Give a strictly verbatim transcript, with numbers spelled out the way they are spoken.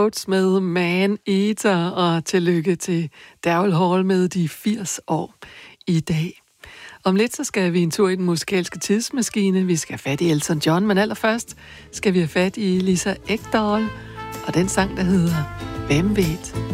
med Man Eater, og tillykke til Daryl Hall med de firs år i dag. Om lidt så skal vi en tur i den musikalske tidsmaskine. Vi skal have fat i Elton John, men allerførst skal vi have fat i Lisa Ekdahl og den sang, der hedder Hvem ved?